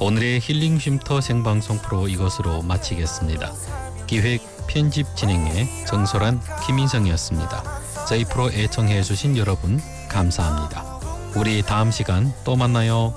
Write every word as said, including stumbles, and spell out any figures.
오늘의 힐링 쉼터 생방송 프로 이것으로 마치겠습니다. 기획 편집 진행의 정소란 김인성이었습니다. 저희 프로 애청해 주신 여러분 감사합니다. 우리 다음 시간 또 만나요.